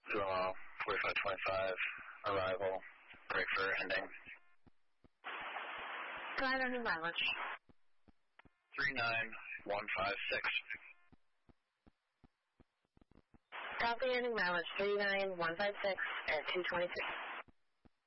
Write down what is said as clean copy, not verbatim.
4525, arrival, break for ending. 500 mileage. 39156. Copy, ending mileage 39156 at 226.